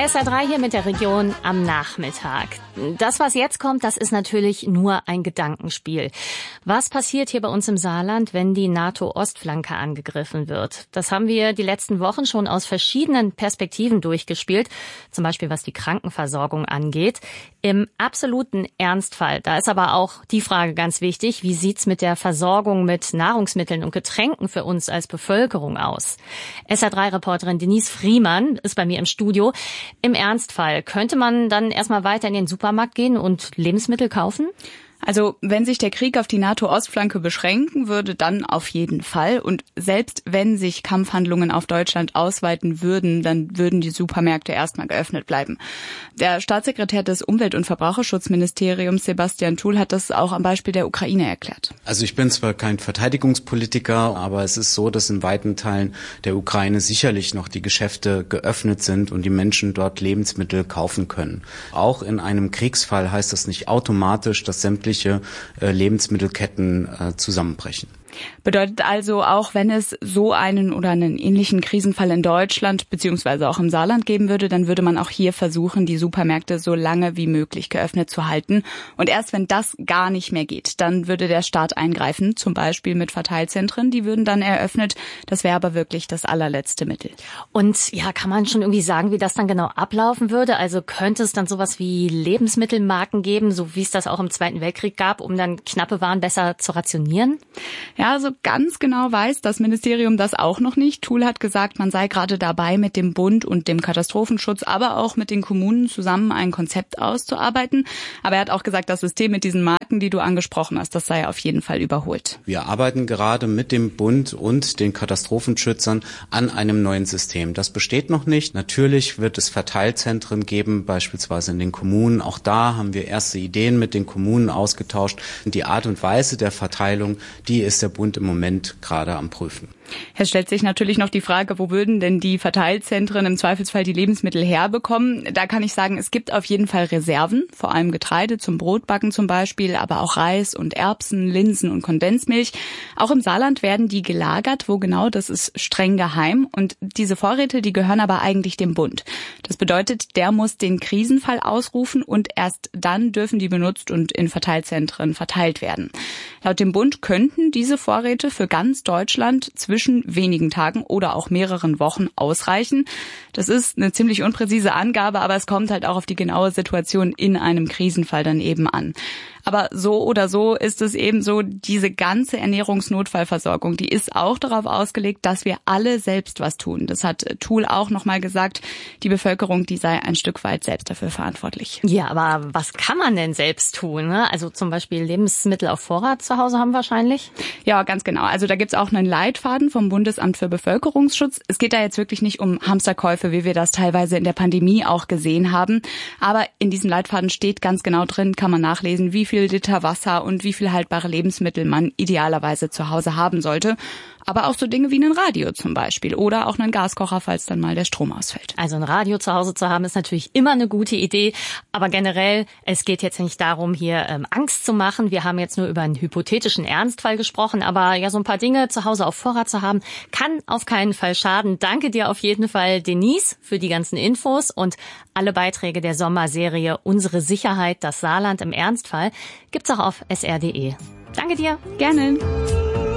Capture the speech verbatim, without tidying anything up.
S R drei hier mit der Region am Nachmittag. Das, was jetzt kommt, das ist natürlich nur ein Gedankenspiel. Was passiert hier bei uns im Saarland, wenn die NATO-Ostflanke angegriffen wird? Das haben wir die letzten Wochen schon aus verschiedenen Perspektiven durchgespielt, zum Beispiel was die Krankenversorgung angeht. Im absoluten Ernstfall, da ist aber auch die Frage ganz wichtig, wie sieht's mit der Versorgung mit Nahrungsmitteln und Getränken für uns als Bevölkerung aus? S R drei Reporterin Denise Friemann ist bei mir im Studio. Im Ernstfall, könnte man dann erstmal weiter in den Supermarkt gehen und Lebensmittel kaufen? Also wenn sich der Krieg auf die NATO-Ostflanke beschränken würde, dann auf jeden Fall. Und selbst wenn sich Kampfhandlungen auf Deutschland ausweiten würden, dann würden die Supermärkte erstmal geöffnet bleiben. Der Staatssekretär des Umwelt- und Verbraucherschutzministeriums, Sebastian Thul, hat das auch am Beispiel der Ukraine erklärt. Also ich bin zwar kein Verteidigungspolitiker, aber es ist so, dass in weiten Teilen der Ukraine sicherlich noch die Geschäfte geöffnet sind und die Menschen dort Lebensmittel kaufen können. Auch in einem Kriegsfall heißt das nicht automatisch, dass sämtliche Lebensmittelketten äh, zusammenbrechen. Bedeutet also, auch wenn es so einen oder einen ähnlichen Krisenfall in Deutschland beziehungsweise auch im Saarland geben würde, dann würde man auch hier versuchen, die Supermärkte so lange wie möglich geöffnet zu halten. Und erst wenn das gar nicht mehr geht, dann würde der Staat eingreifen, zum Beispiel mit Verteilzentren. Die würden dann eröffnet. Das wäre aber wirklich das allerletzte Mittel. Und ja, kann man schon irgendwie sagen, wie das dann genau ablaufen würde? Also könnte es dann sowas wie Lebensmittelmarken geben, so wie es das auch im Zweiten Weltkrieg gab, um dann knappe Waren besser zu rationieren? Ja, also ganz genau weiß das Ministerium das auch noch nicht. Thul hat gesagt, man sei gerade dabei, mit dem Bund und dem Katastrophenschutz, aber auch mit den Kommunen zusammen ein Konzept auszuarbeiten. Aber er hat auch gesagt, das System mit diesen Marken, die du angesprochen hast, das sei auf jeden Fall überholt. Wir arbeiten gerade mit dem Bund und den Katastrophenschützern an einem neuen System. Das besteht noch nicht. Natürlich wird es Verteilzentren geben, beispielsweise in den Kommunen. Auch da haben wir erste Ideen mit den Kommunen ausgetauscht. Die Art und Weise der Verteilung, die ist der Bund im Moment gerade am Prüfen. Es stellt sich natürlich noch die Frage, wo würden denn die Verteilzentren im Zweifelsfall die Lebensmittel herbekommen? Da kann ich sagen, es gibt auf jeden Fall Reserven, vor allem Getreide zum Brotbacken zum Beispiel, aber auch Reis und Erbsen, Linsen und Kondensmilch. Auch im Saarland werden die gelagert. Wo genau, das ist streng geheim. Und diese Vorräte, die gehören aber eigentlich dem Bund. Das bedeutet, der muss den Krisenfall ausrufen und erst dann dürfen die benutzt und in Verteilzentren verteilt werden. Laut dem Bund könnten diese Vorräte für ganz Deutschland zwischen wenigen Tagen oder auch mehreren Wochen ausreichen. Das ist eine ziemlich unpräzise Angabe, aber es kommt halt auch auf die genaue Situation in einem Krisenfall dann eben an. Aber so oder so ist es eben so, diese ganze Ernährungsnotfallversorgung, die ist auch darauf ausgelegt, dass wir alle selbst was tun. Das hat Thul auch nochmal gesagt. Die Bevölkerung, die sei ein Stück weit selbst dafür verantwortlich. Ja, aber was kann man denn selbst tun? Ne? Also zum Beispiel Lebensmittel auf Vorrat zu Hause haben wahrscheinlich? Ja, ganz genau. Also da gibt's auch einen Leitfaden vom Bundesamt für Bevölkerungsschutz. Es geht da jetzt wirklich nicht um Hamsterkäufe, wie wir das teilweise in der Pandemie auch gesehen haben. Aber in diesem Leitfaden steht ganz genau drin, kann man nachlesen, wie viel Liter Wasser und wie viel haltbare Lebensmittel man idealerweise zu Hause haben sollte. Aber auch so Dinge wie ein Radio zum Beispiel oder auch einen Gaskocher, falls dann mal der Strom ausfällt. Also ein Radio zu Hause zu haben, ist natürlich immer eine gute Idee. Aber generell, es geht jetzt nicht darum, hier ähm, Angst zu machen. Wir haben jetzt nur über einen hypothetischen Ernstfall gesprochen. Aber ja, so ein paar Dinge zu Hause auf Vorrat zu haben, kann auf keinen Fall schaden. Danke dir auf jeden Fall, Denise, für die ganzen Infos und alle Beiträge der Sommerserie Unsere Sicherheit, das Saarland im Ernstfall gibt's auch auf S R punkt de. Danke dir. Gerne.